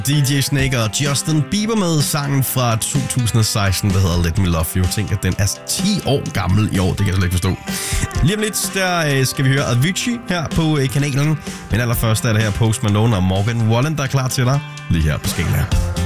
DJ Snake og Justin Bieber med sangen fra 2016, der hedder Let Me Love You. Tænk, at den er 10 år gammel i år, det kan jeg slet ikke forstå. Lige om lidt, der skal vi høre Avicii her på kanalen. Men allerførst er det her Post Malone og Morgan Wallen, der er klar til dig lige her på Skala.